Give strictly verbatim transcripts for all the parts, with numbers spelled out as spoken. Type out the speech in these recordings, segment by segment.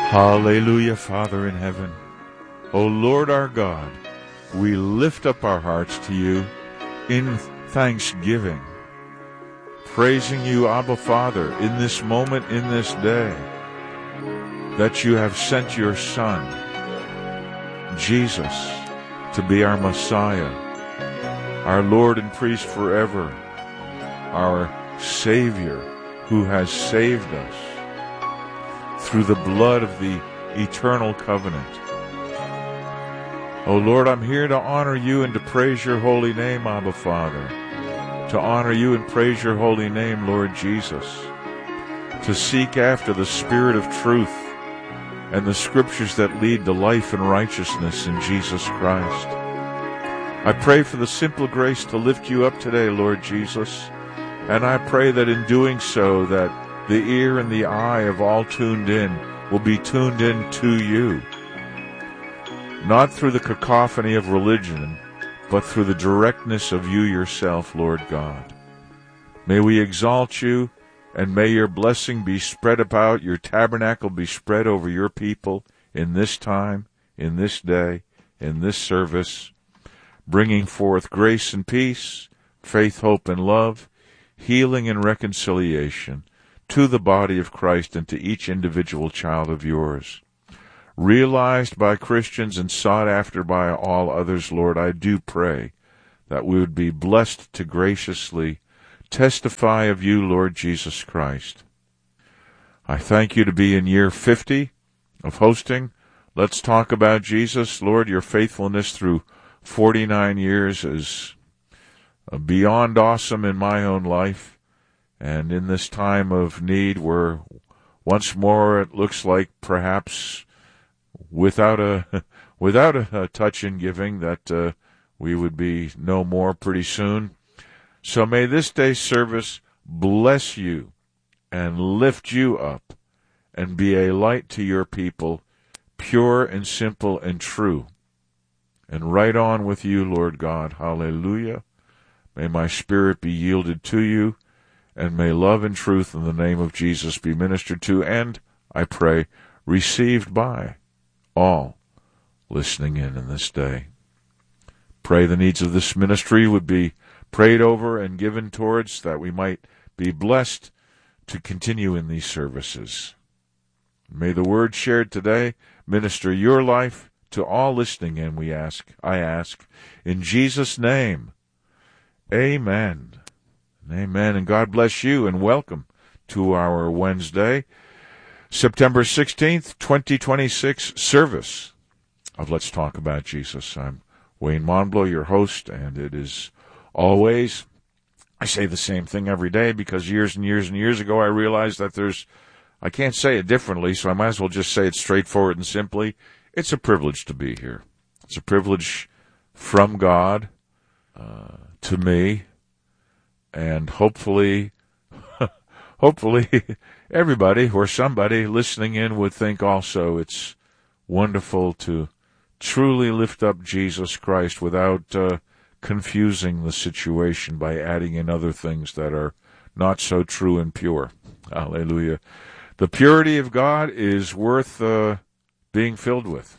Hallelujah, Father in heaven. O Lord our God, we lift up our hearts to you in thanksgiving, praising you, Abba Father, in this moment, in this day, that you have sent your Son, Jesus, to be our Messiah, our Lord and priest forever, our Savior who has saved us through the blood of the eternal covenant. Oh Lord, I'm here to honor you and to praise your holy name, Abba Father. To honor you and praise your holy name, Lord Jesus. To seek after the Spirit of truth and the scriptures that lead to life and righteousness in Jesus Christ. I pray for the simple grace to lift you up today, Lord Jesus. And I pray that in doing so, that the ear and the eye of all tuned in will be tuned in to you. Not through the cacophony of religion, but through the directness of you yourself, Lord God. May we exalt you, and may your blessing be spread about, your tabernacle be spread over your people in this time, in this day, in this service, bringing forth grace and peace, faith, hope, and love, healing and reconciliation to the body of Christ and to each individual child of yours. Realized by Christians and sought after by all others, Lord, I do pray that we would be blessed to graciously testify of you, Lord Jesus Christ. I thank you to be in year fifty of hosting. Let's talk about Jesus. Lord, your faithfulness through forty-nine years is beyond awesome in my own life. And in this time of need where once more it looks like perhaps without a without a, a touch in giving that uh, we would be no more pretty soon. So may this day's service bless you and lift you up and be a light to your people, pure and simple and true. And right on with you, Lord God. Hallelujah. May my spirit be yielded to you, and may love and truth in the name of Jesus be ministered to and, I pray, received by all listening in in this day. Pray the needs of this ministry would be prayed over and given towards, that we might be blessed to continue in these services. May the word shared today minister your life to all listening in, we ask, I ask, in Jesus' name. Amen. Amen, and God bless you, and welcome to our Wednesday, September sixteenth, twenty twenty-six service of Let's Talk About Jesus. I'm Wayne Monblow, your host, and it is always, I say the same thing every day because years and years and years ago I realized that there's, I can't say it differently, so I might as well just say it straightforward and simply. It's a privilege to be here. It's a privilege from God uh, to me. And hopefully, hopefully everybody or somebody listening in would think also it's wonderful to truly lift up Jesus Christ without uh, confusing the situation by adding in other things that are not so true and pure. Hallelujah. The purity of God is worth uh, being filled with.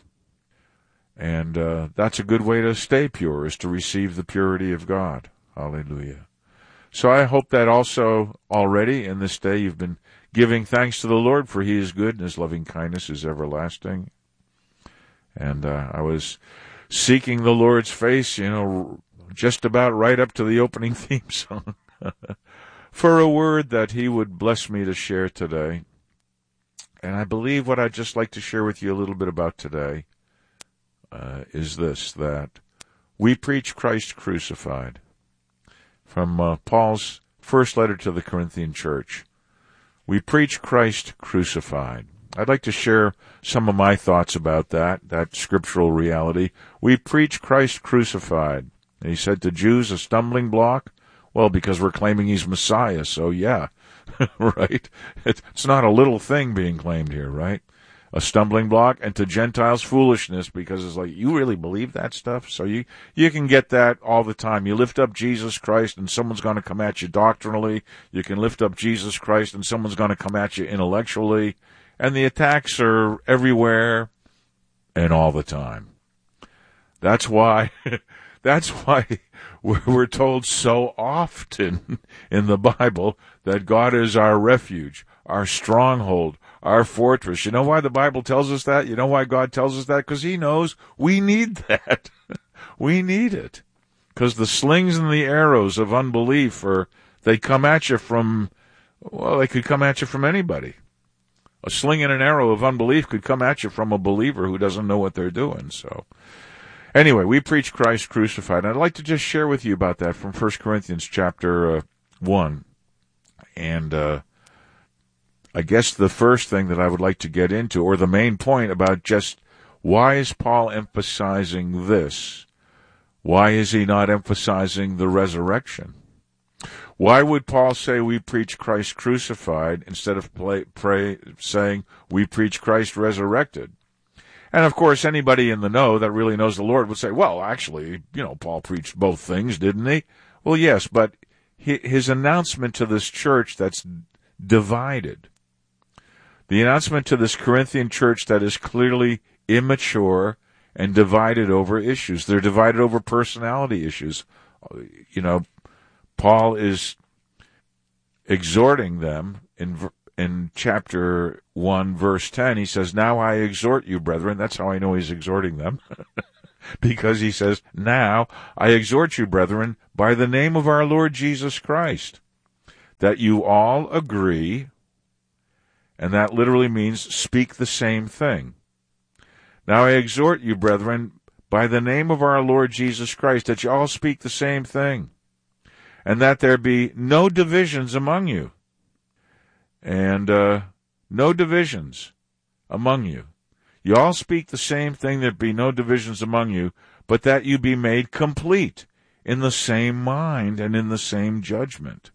And uh, that's a good way to stay pure, is to receive the purity of God. Hallelujah. So I hope that also already in this day you've been giving thanks to the Lord, for he is good and his loving kindness is everlasting. And uh, I was seeking the Lord's face, you know, just about right up to the opening theme song for a word that he would bless me to share today. And I believe what I'd just like to share with you a little bit about today uh, is this, that we preach Christ crucified. From uh, Paul's first letter to the Corinthian church. We preach Christ crucified. I'd like to share some of my thoughts about that, that scriptural reality. We preach Christ crucified. And he said to Jews, a stumbling block? Well, because we're claiming he's Messiah, so yeah, right? It's not a little thing being claimed here, right? A stumbling block, and to Gentiles foolishness, because it's like, you really believe that stuff? So you, you can get that all the time. You lift up Jesus Christ and someone's going to come at you doctrinally. You can lift up Jesus Christ and someone's going to come at you intellectually. and the attacks are everywhere and all the time. That's why, that's why we're told so often in the Bible that God is our refuge, our stronghold, our fortress. You know why the Bible tells us that? You know why God tells us that? Because he knows we need that. We need it. Because the slings and the arrows of unbelief are, they come at you from, well, they could come at you from anybody. A sling and an arrow of unbelief could come at you from a believer who doesn't know what they're doing. So, anyway, we preach Christ crucified. And I'd like to just share with you about that from First Corinthians chapter uh, one. And uh, I guess the first thing that I would like to get into, or the main point about just why is Paul emphasizing this? Why is he not emphasizing the resurrection? Why would Paul say we preach Christ crucified instead of play, pray, saying we preach Christ resurrected? And, of course, anybody in the know that really knows the Lord would say, well, actually, you know, Paul preached both things, didn't he? Well, yes, but his announcement to this church that's divided, the announcement to this Corinthian church that is clearly immature and divided over issues. They're divided over personality issues. You know, Paul is exhorting them in in chapter one, verse ten. He says, now I exhort you, brethren. That's how I know he's exhorting them. Because he says, now I exhort you, brethren, by the name of our Lord Jesus Christ, that you all agree, and that literally means speak the same thing. Now I exhort you, brethren, by the name of our Lord Jesus Christ, that you all speak the same thing, and that there be no divisions among you, and uh, no divisions among you. You all speak the same thing, there be no divisions among you, but that you be made complete in the same mind and in the same judgment.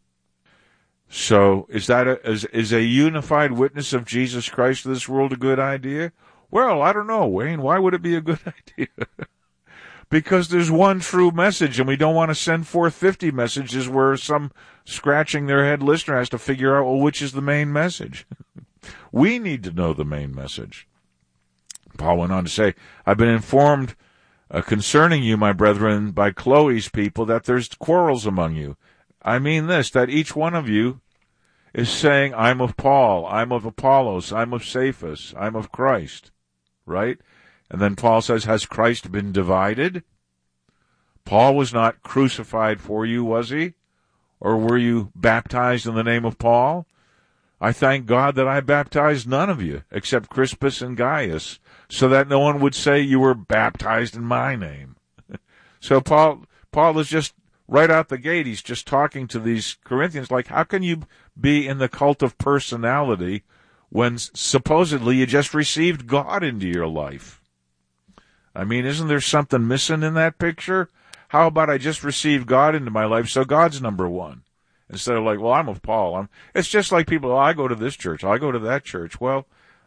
So, is that a, is, is a unified witness of Jesus Christ to this world a good idea? Well, I don't know, Wayne. Why would it be a good idea? Because there's one true message, and we don't want to send forth fifty messages where some scratching their head listener has to figure out, well, which is the main message. We need to know the main message. Paul went on to say, I've been informed uh, concerning you, my brethren, by Chloe's people, that there's quarrels among you. I mean this, that each one of you is saying, I'm of Paul, I'm of Apollos, I'm of Cephas, I'm of Christ. Right? And then Paul says, has Christ been divided? Paul was not crucified for you, was he? Or were you baptized in the name of Paul? I thank God that I baptized none of you, except Crispus and Gaius, so that no one would say you were baptized in my name. So Paul, Paul is just, right out the gate, he's just talking to these Corinthians, like, how can you be in the cult of personality when supposedly you just received God into your life? I mean, isn't there something missing in that picture? How about I just received God into my life, so God's number one? Instead of like, well, I'm of Paul. I'm, it's just like people, oh, I go to this church, I go to that church. Well,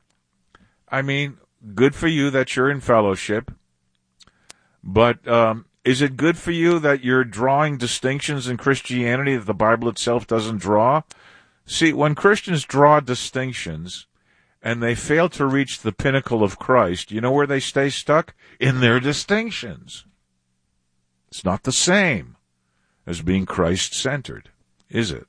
I mean, good for you that you're in fellowship, but um, is it good for you that you're drawing distinctions in Christianity that the Bible itself doesn't draw? See, when Christians draw distinctions and they fail to reach the pinnacle of Christ, you know where they stay stuck? In their distinctions. It's not the same as being Christ-centered, is it?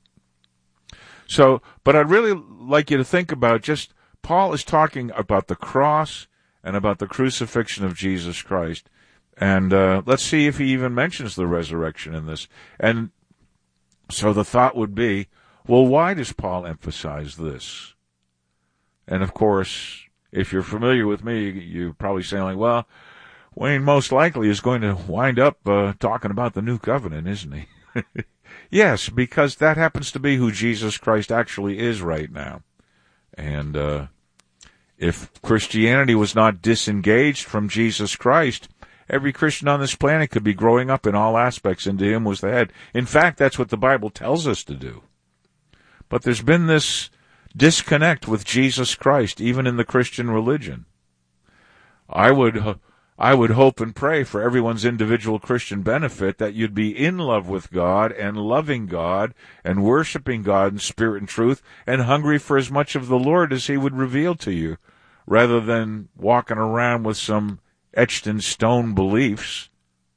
So, but I'd really like you to think about just, Paul is talking about the cross and about the crucifixion of Jesus Christ. And uh, let's see if he even mentions the resurrection in this. And so the thought would be, well, why does Paul emphasize this? And, of course, if you're familiar with me, you're probably saying, like, well, Wayne most likely is going to wind up uh, talking about the new covenant, isn't he? Yes, because that happens to be who Jesus Christ actually is right now. And uh, if Christianity was not disengaged from Jesus Christ, every Christian on this planet could be growing up in all aspects into him was the head. In fact, that's what the Bible tells us to do. But there's been this disconnect with Jesus Christ, even in the Christian religion. I would, uh, I would hope and pray for everyone's individual Christian benefit that you'd be in love with God and loving God and worshiping God in spirit and truth and hungry for as much of the Lord as He would reveal to you, rather than walking around with some etched in stone beliefs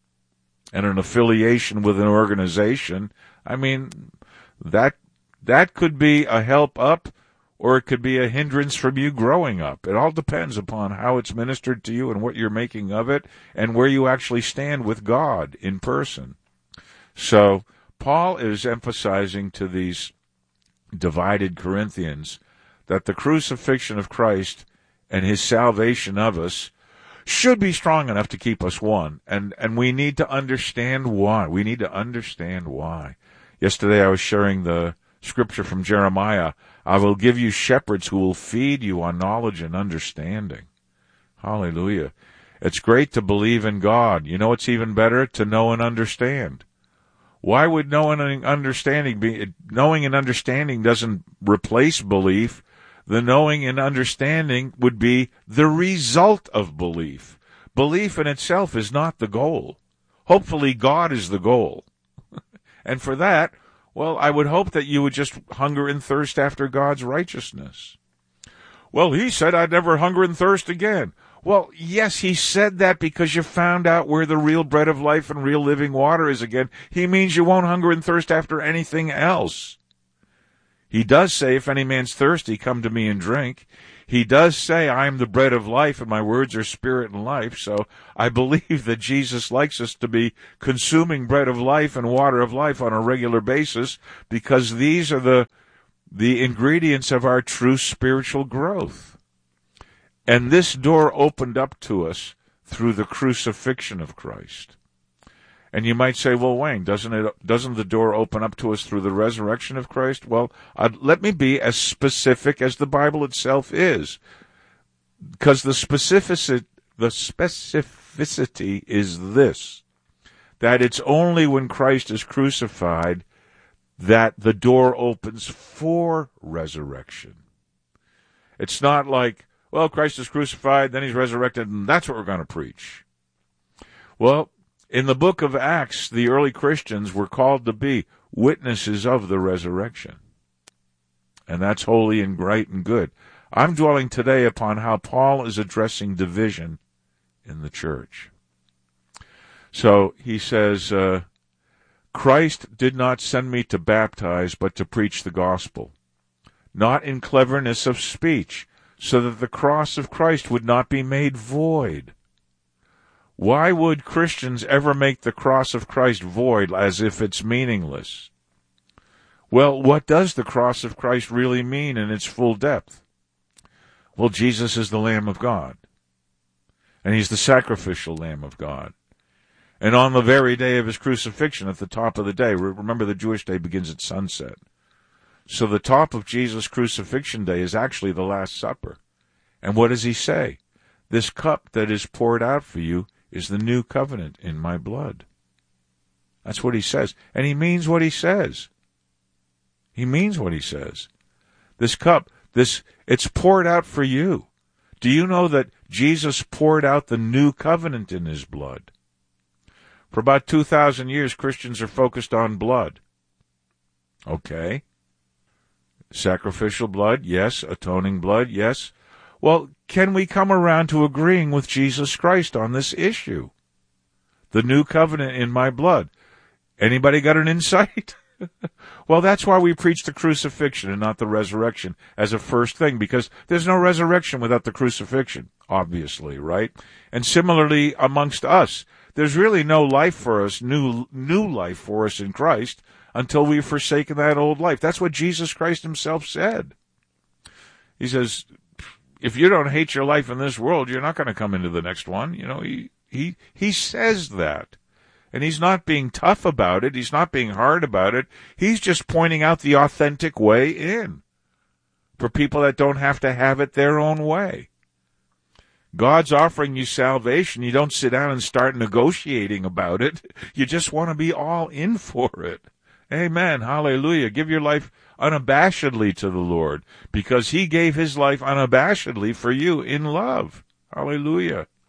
and an affiliation with an organization. I mean, that that could be a help up, or it could be a hindrance from you growing up. It all depends upon how it's ministered to you and what you're making of it and where you actually stand with God in person. So Paul is emphasizing to these divided Corinthians that the crucifixion of Christ and His salvation of us should be strong enough to keep us one. And, and we need to understand why. We need to understand why. Yesterday I was sharing the scripture from Jeremiah. I will give you shepherds who will feed you on knowledge and understanding. Hallelujah. It's great to believe in God. You know, it's even better to know and understand. Why would knowing and understanding be, knowing and understanding doesn't replace belief. The knowing and understanding would be the result of belief. Belief in itself is not the goal. Hopefully God is the goal. And for that, well, I would hope that you would just hunger and thirst after God's righteousness. Well, He said I'd never hunger and thirst again. Well, yes, He said that because you found out where the real bread of life and real living water is again. He means you won't hunger and thirst after anything else. He does say, if any man's thirsty, come to me and drink. He does say, I am the bread of life, and my words are spirit and life. So I believe that Jesus likes us to be consuming bread of life and water of life on a regular basis, because these are the, the ingredients of our true spiritual growth. And this door opened up to us through the crucifixion of Christ. And you might say, well, Wayne, doesn't it, doesn't the door open up to us through the resurrection of Christ? Well, uh, let me be as specific as the Bible itself is, because the specificity, the specificity is this, that it's only when Christ is crucified that the door opens for resurrection. It's not like, well, Christ is crucified, then He's resurrected, and that's what we're going to preach. Well, in the book of Acts, the early Christians were called to be witnesses of the resurrection. And that's holy and right and good. I'm dwelling today upon how Paul is addressing division in the church. So he says, uh, Christ did not send me to baptize, but to preach the gospel, not in cleverness of speech, so that the cross of Christ would not be made void. Why would Christians ever make the cross of Christ void as if it's meaningless? Well, what does the cross of Christ really mean in its full depth? Well, Jesus is the Lamb of God, and He's the sacrificial Lamb of God. And on the very day of His crucifixion, at the top of the day, remember the Jewish day begins at sunset. So the top of Jesus' crucifixion day is actually the Last Supper. And what does He say? This cup that is poured out for you is the new covenant in my blood. That's what He says. And He means what He says. He means what He says. This cup, this, it's poured out for you. Do you know that Jesus poured out the new covenant in His blood? For about two thousand years, Christians are focused on blood. Okay. Sacrificial blood, yes. Atoning blood, yes. Well, can we come around to agreeing with Jesus Christ on this issue? The new covenant in my blood. Anybody got an insight? Well, that's why we preach the crucifixion and not the resurrection as a first thing, because there's no resurrection without the crucifixion, obviously, right? And similarly amongst us, there's really no life for us, new new life for us in Christ, until we've forsaken that old life. That's what Jesus Christ Himself said. He says, if you don't hate your life in this world, you're not going to come into the next one. You know, he, he, he says that. And He's not being tough about it. He's not being hard about it. He's just pointing out the authentic way in for people that don't have to have it their own way. God's offering you salvation. You don't sit down and start negotiating about it. You just want to be all in for it. Amen. Hallelujah. Give your life unabashedly to the Lord, because He gave His life unabashedly for you in love. Hallelujah.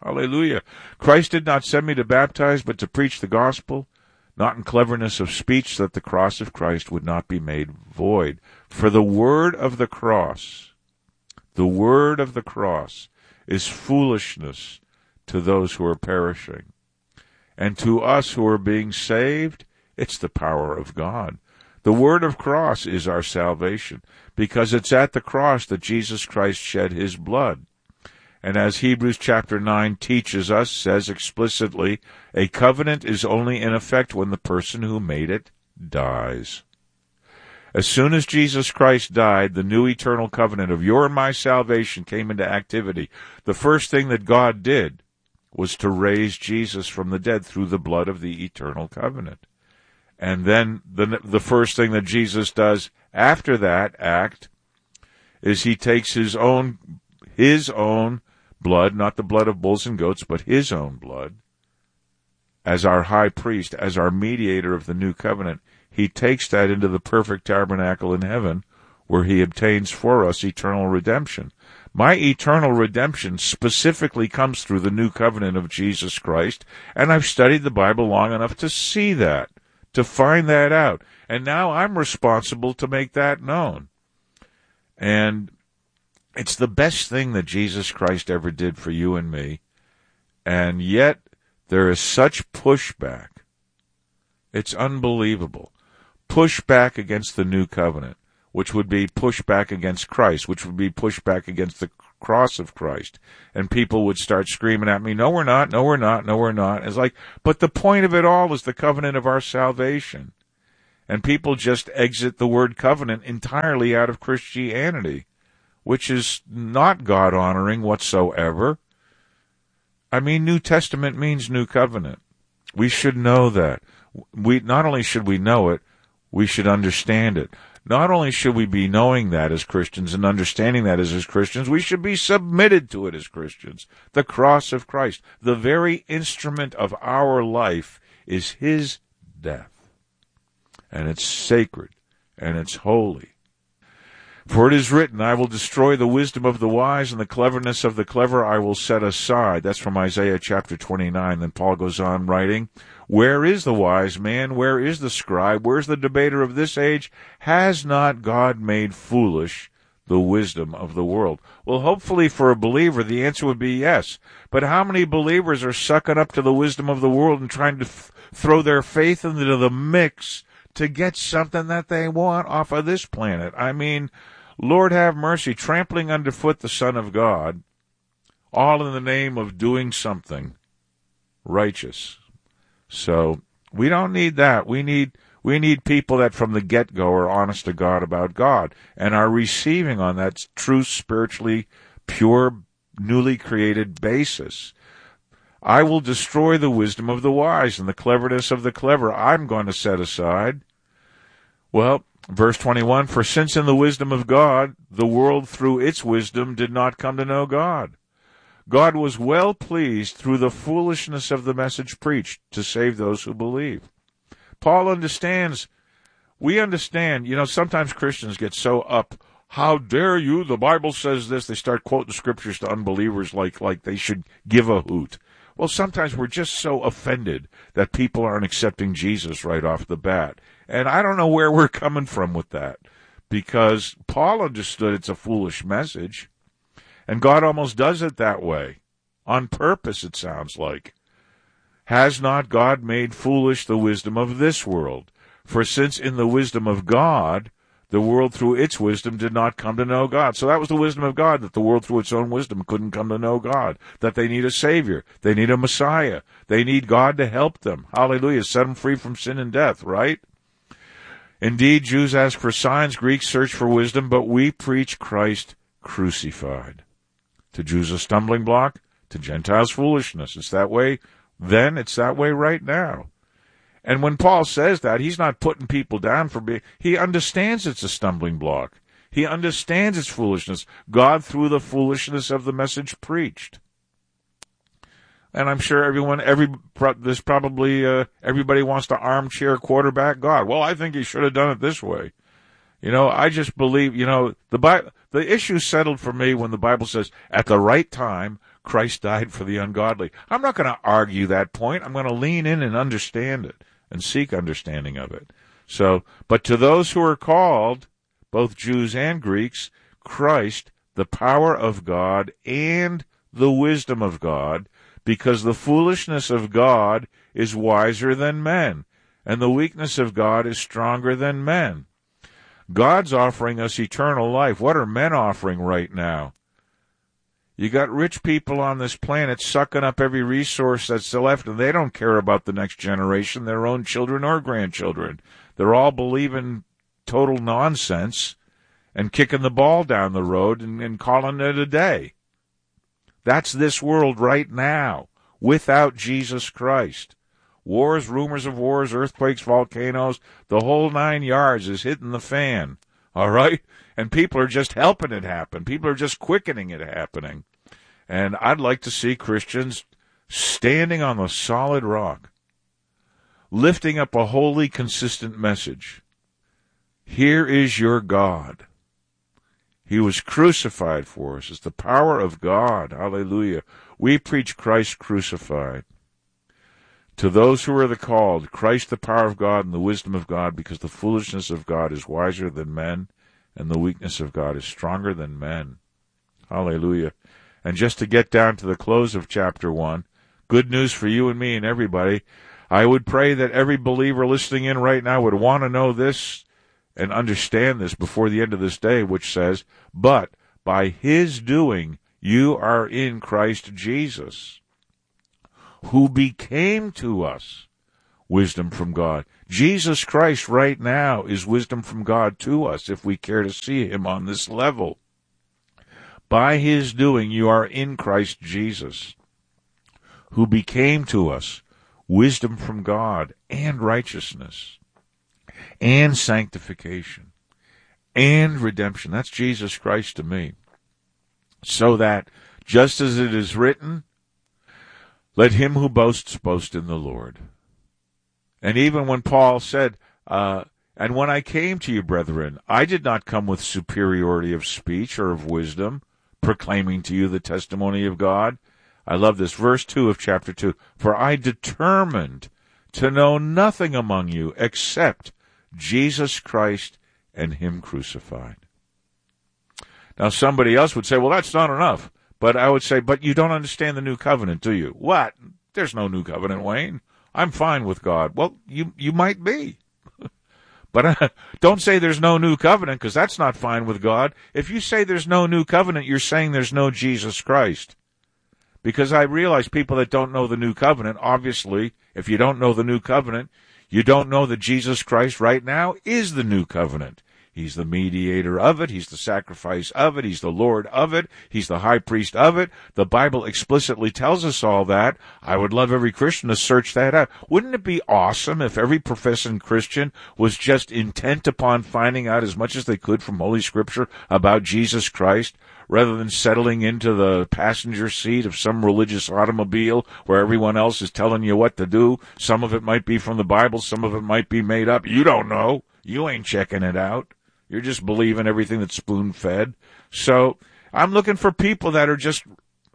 Hallelujah. Christ did not send me to baptize, but to preach the gospel, not in cleverness of speech, that the cross of Christ would not be made void. For the word of the cross, the word of the cross is foolishness to those who are perishing. And to us who are being saved, it's the power of God. The word of cross is our salvation, because it's at the cross that Jesus Christ shed his blood. And as Hebrews chapter nine teaches us, says explicitly, a covenant is only in effect when the person who made it dies. As soon as Jesus Christ died, the new eternal covenant of your and my salvation came into activity. The first thing that God did was to raise Jesus from the dead through the blood of the eternal covenant. And then the, the first thing that Jesus does after that act is he takes his own, his own blood, not the blood of bulls and goats, but his own blood, as our high priest, as our mediator of the new covenant. He takes that into the perfect tabernacle in heaven, where he obtains for us eternal redemption. My eternal redemption specifically comes through the new covenant of Jesus Christ, and I've studied the Bible long enough to see that, to find that out. And now I'm responsible to make that known. And it's the best thing that Jesus Christ ever did for you and me. And yet there is such pushback. It's unbelievable. Pushback against the new covenant, which would be pushback against Christ, which would be pushback against the cross of Christ. And people would start screaming at me, no, we're not, no, we're not, no, we're not. It's like, but the point of it all is the covenant of our salvation. And people just exit the word covenant entirely out of Christianity, which is not God-honoring whatsoever. I mean, New Testament means New Covenant. We should know that. We not only should we know it, we should understand it. Not only should we be knowing that as Christians and understanding that as, as Christians, we should be submitted to it as Christians. The cross of Christ, the very instrument of our life, is his death. And it's sacred, and it's holy. For it is written, I will destroy the wisdom of the wise, and the cleverness of the clever I will set aside. That's from Isaiah chapter twenty-nine. Then Paul goes on writing, where is the wise man? Where is the scribe? Where's the debater of this age? Has not God made foolish the wisdom of the world? Well, hopefully for a believer, the answer would be yes. But how many believers are sucking up to the wisdom of the world and trying to f- throw their faith into the mix to get something that they want off of this planet? I mean, Lord have mercy, trampling underfoot the Son of God, all in the name of doing something righteous. So we don't need that. We need we need people that from the get-go are honest to God about God and are receiving on that true, spiritually pure, newly created basis. I will destroy the wisdom of the wise, and the cleverness of the clever I'm going to set aside. Well, verse twenty-one, for since in the wisdom of God, the world through its wisdom did not come to know God, God was well pleased through the foolishness of the message preached to save those who believe. Paul understands, we understand, you know, sometimes Christians get so up, how dare you, the Bible says this, they start quoting scriptures to unbelievers like, like they should give a hoot. Well, sometimes we're just so offended that people aren't accepting Jesus right off the bat. And I don't know where we're coming from with that, because Paul understood it's a foolish message, and God almost does it that way, on purpose, it sounds like. Has not God made foolish the wisdom of this world? For since in the wisdom of God, the world through its wisdom did not come to know God. So that was the wisdom of God, that the world through its own wisdom couldn't come to know God, that they need a Savior, they need a Messiah, they need God to help them. Hallelujah, set them free from sin and death, right? Indeed, Jews ask for signs, Greeks search for wisdom, but we preach Christ crucified. To Jews a stumbling block, to Gentiles foolishness. It's that way then, it's that way right now. And when Paul says that, he's not putting people down for being, he understands it's a stumbling block. He understands its foolishness. God through the foolishness of the message preached. And I'm sure everyone, every, there's probably, uh, everybody wants to armchair quarterback God. Well, I think he should have done it this way. You know, I just believe, you know, the Bible, the issue settled for me when the Bible says, at the right time, Christ died for the ungodly. I'm not going to argue that point. I'm going to lean in and understand it and seek understanding of it. So, but to those who are called, both Jews and Greeks, Christ, the power of God and the wisdom of God, because the foolishness of God is wiser than men, and the weakness of God is stronger than men. God's offering us eternal life. What are men offering right now? You got rich people on this planet sucking up every resource that's left, and they don't care about the next generation, their own children or grandchildren. They're all believing total nonsense and kicking the ball down the road and, and calling it a day. That's this world right now, without Jesus Christ. Wars, rumors of wars, earthquakes, volcanoes, the whole nine yards is hitting the fan, all right? And people are just helping it happen. People are just quickening it happening. And I'd like to see Christians standing on the solid rock, lifting up a holy, consistent message. Here is your God. He was crucified for us. It's the power of God. Hallelujah. We preach Christ crucified. To those who are the called, Christ the power of God and the wisdom of God, because the foolishness of God is wiser than men, and the weakness of God is stronger than men. Hallelujah. And just to get down to the close of chapter one, good news for you and me and everybody. I would pray that every believer listening in right now would want to know this and understand this before the end of this day, which says, but by his doing you are in Christ Jesus, who became to us wisdom from God. Jesus Christ right now is wisdom from God to us if we care to see him on this level. By his doing you are in Christ Jesus, who became to us wisdom from God and righteousness and sanctification and redemption. That's Jesus Christ to me. So that, just as it is written, let him who boasts boast in the Lord. And even when Paul said, uh, and when I came to you, brethren, I did not come with superiority of speech or of wisdom, proclaiming to you the testimony of God. I love this, verse two of chapter two. For I determined to know nothing among you except Jesus Christ and him crucified. Now somebody else would say, well, that's not enough. But I would say, but you don't understand the new covenant, do you? What? There's no new covenant, Wayne. I'm fine with God. Well, you you might be. But uh, don't say there's no new covenant, because that's not fine with God. If you say there's no new covenant, you're saying there's no Jesus Christ. Because I realize people that don't know the new covenant, obviously, if you don't know the new covenant, you don't know that Jesus Christ right now is the new covenant. He's the mediator of it. He's the sacrifice of it. He's the Lord of it. He's the high priest of it. The Bible explicitly tells us all that. I would love every Christian to search that out. Wouldn't it be awesome if every professing Christian was just intent upon finding out as much as they could from Holy Scripture about Jesus Christ, rather than settling into the passenger seat of some religious automobile where everyone else is telling you what to do? Some of it might be from the Bible. Some of it might be made up. You don't know. You ain't checking it out. You're just believing everything that's spoon-fed. So I'm looking for people that are just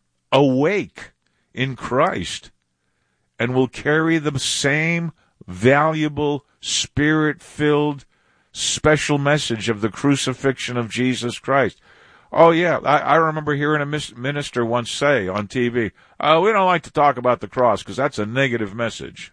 awake in Christ and will carry the same valuable, spirit-filled, special message of the crucifixion of Jesus Christ. Oh, yeah, I, I remember hearing a minister once say on T V, oh, we don't like to talk about the cross because that's a negative message.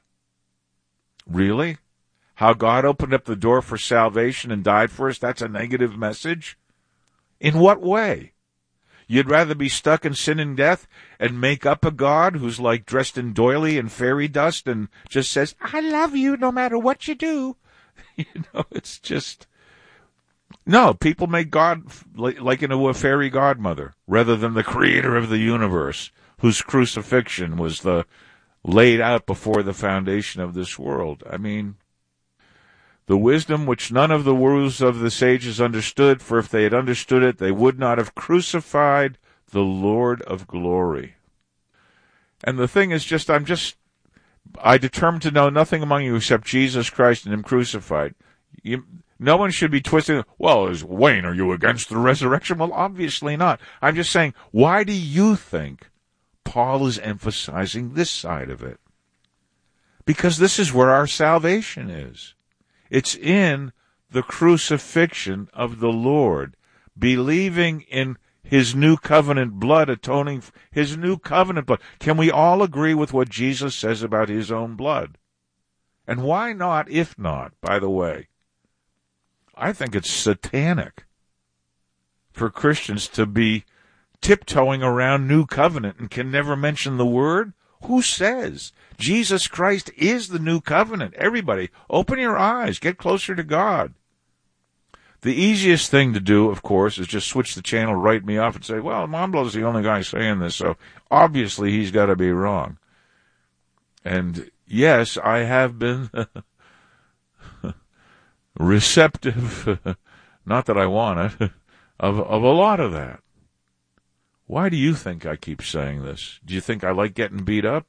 Really? How God opened up the door for salvation and died for us, that's a negative message? In what way? You'd rather be stuck in sin and death and make up a God who's like dressed in doily and fairy dust and just says, I love you no matter what you do. You know, it's just... No, people make God like, like into a fairy godmother rather than the creator of the universe, whose crucifixion was the laid out before the foundation of this world. I mean... The wisdom which none of the rules of the sages understood, for if they had understood it, they would not have crucified the Lord of glory. And the thing is just, I'm just, I determined to know nothing among you except Jesus Christ and him crucified. You, no one should be twisting, well, is Wayne, are you against the resurrection? Well, obviously not. I'm just saying, why do you think Paul is emphasizing this side of it. Because this is where our salvation is. It's in the crucifixion of the Lord, believing in his new covenant blood, atoning for his new covenant blood. Can we all agree with what Jesus says about his own blood? And why not, if not, by the way? I think it's satanic for Christians to be tiptoeing around new covenant and can never mention the word. Who says? Jesus Christ is the new covenant. Everybody, open your eyes, get closer to God. The easiest thing to do, of course, is just switch the channel, write me off, and say, well, Monblow's the only guy saying this, so obviously he's got to be wrong. And yes, I have been receptive, not that I want it, of, of a lot of that. Why do you think I keep saying this? Do you think I like getting beat up?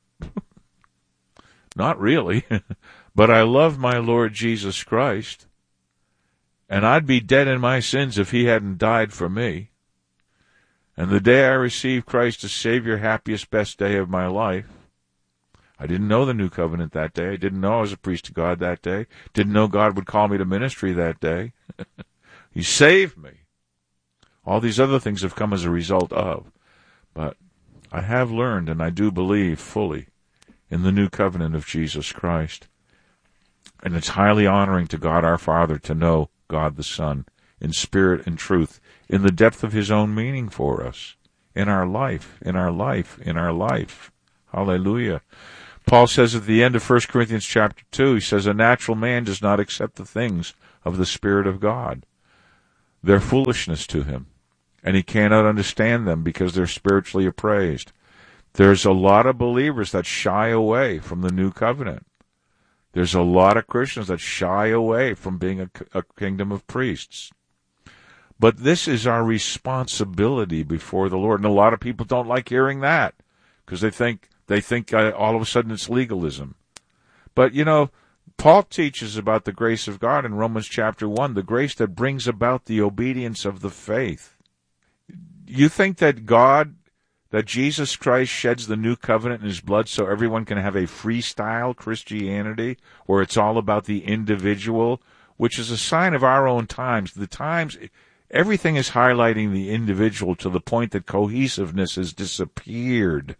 Not really. But I love my Lord Jesus Christ. And I'd be dead in my sins if he hadn't died for me. And the day I received Christ as Savior, happiest, best day of my life. I didn't know the new covenant that day. I didn't know I was a priest of God that day. Didn't know God would call me to ministry that day. He saved me. All these other things have come as a result of. But I have learned, and I do believe fully, in the new covenant of Jesus Christ. And it's highly honoring to God our Father to know God the Son in spirit and truth, in the depth of his own meaning for us, in our life, in our life, in our life. Hallelujah. Paul says at the end of First Corinthians chapter two, he says, a natural man does not accept the things of the Spirit of God. They're foolishness to him, and he cannot understand them because they're spiritually appraised. There's a lot of believers that shy away from the new covenant. There's a lot of Christians that shy away from being a, a kingdom of priests. But this is our responsibility before the Lord. And a lot of people don't like hearing that because they think they think uh, all of a sudden it's legalism. But, you know, Paul teaches about the grace of God in Romans chapter one, the grace that brings about the obedience of the faith. You think that God, that Jesus Christ sheds the new covenant in his blood so everyone can have a freestyle Christianity where it's all about the individual, which is a sign of our own times. The times, everything is highlighting the individual to the point that cohesiveness has disappeared.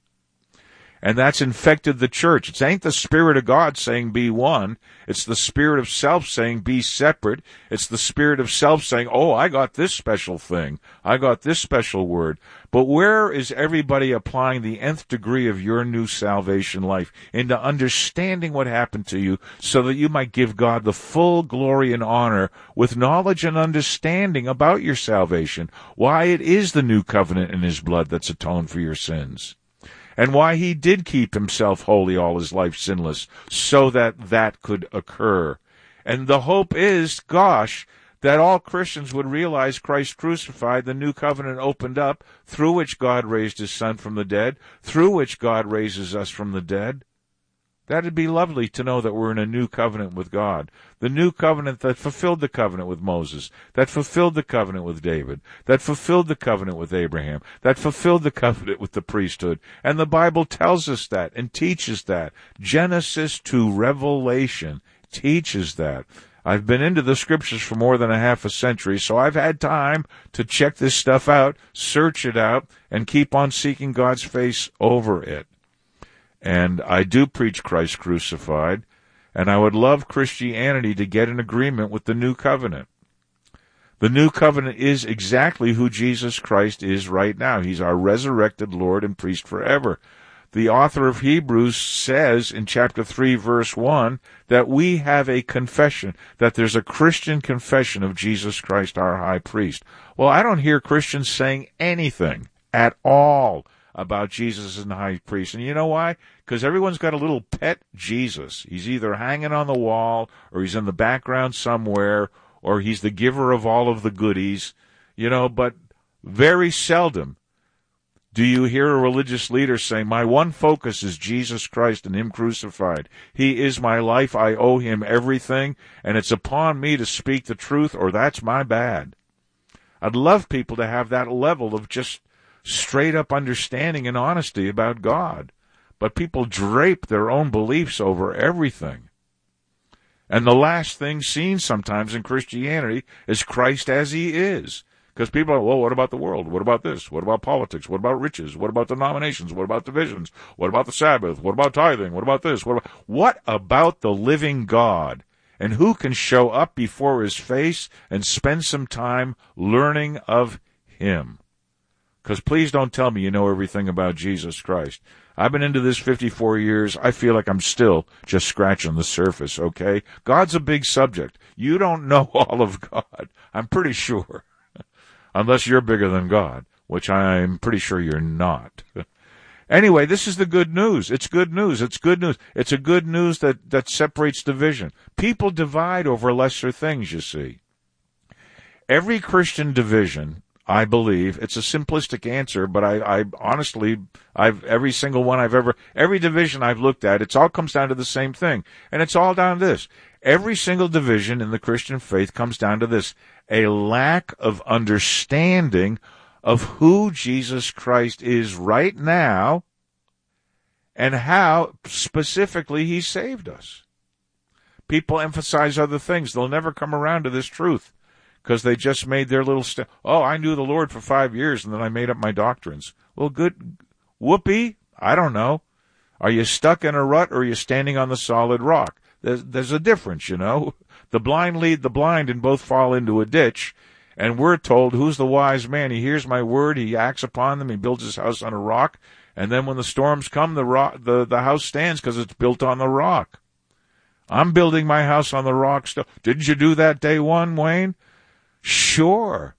And that's infected the church. It ain't the Spirit of God saying be one. It's the spirit of self saying be separate. It's the spirit of self saying, oh, I got this special thing. I got this special word. But where is everybody applying the nth degree of your new salvation life into understanding what happened to you so that you might give God the full glory and honor with knowledge and understanding about your salvation, why it is the new covenant in his blood that's atoned for your sins? And why he did keep himself holy all his life sinless, so that that could occur. And the hope is, gosh, that all Christians would realize Christ crucified, the new covenant opened up, through which God raised his Son from the dead, through which God raises us from the dead. That'd be lovely to know that we're in a new covenant with God. The new covenant that fulfilled the covenant with Moses, that fulfilled the covenant with David, that fulfilled the covenant with Abraham, that fulfilled the covenant with the priesthood. And the Bible tells us that and teaches that. Genesis to Revelation teaches that. I've been into the scriptures for more than a half a century, so I've had time to check this stuff out, search it out, and keep on seeking God's face over it. And I do preach Christ crucified, and I would love Christianity to get in agreement with the new covenant. The new covenant is exactly who Jesus Christ is right now. He's our resurrected Lord and priest forever. The author of Hebrews says in chapter three, verse one, that we have a confession, that there's a Christian confession of Jesus Christ, our high priest. Well, I don't hear Christians saying anything at all about Jesus as the high priest. And you know why? Because everyone's got a little pet Jesus. He's either hanging on the wall, or he's in the background somewhere, or he's the giver of all of the goodies, you know, but very seldom do you hear a religious leader saying, my one focus is Jesus Christ and him crucified. He is my life. I owe him everything, and it's upon me to speak the truth, or that's my bad. I'd love people to have that level of just straight up understanding and honesty about God. But people drape their own beliefs over everything. And the last thing seen sometimes in Christianity is Christ as he is. Because people are, well, what about the world? What about this? What about politics? What about riches? What about denominations? What about divisions? What about the Sabbath? What about tithing? What about this? What about, what about the living God? And who can show up before his face and spend some time learning of him? Because please don't tell me you know everything about Jesus Christ. I've been into this fifty-four years. I feel like I'm still just scratching the surface, okay? God's a big subject. You don't know all of God. I'm pretty sure. Unless you're bigger than God, which I'm pretty sure you're not. Anyway, this is the good news. It's good news. It's good news. It's a good news that, that separates division. People divide over lesser things, you see. Every Christian division, I believe, it's a simplistic answer, but I, I honestly, I've, every single one I've ever, every division I've looked at, it all comes down to the same thing. And it's all down to this. Every single division in the Christian faith comes down to this, a lack of understanding of who Jesus Christ is right now and how specifically he saved us. People emphasize other things. They'll never come around to this truth because they just made their little st- oh, I knew the Lord for five years and then I made up my doctrines. Well, good whoopee. I don't know. Are you stuck in a rut or are you standing on the solid rock? There's, there's a difference, you know. The blind lead the blind and both fall into a ditch. And we're told, who's the wise man? He hears my word, he acts upon them, he builds his house on a rock. And then when the storms come, the rock, the, the house stands because it's built on the rock. I'm building my house on the rock still. Didn't you do that day one, Wayne? Sure.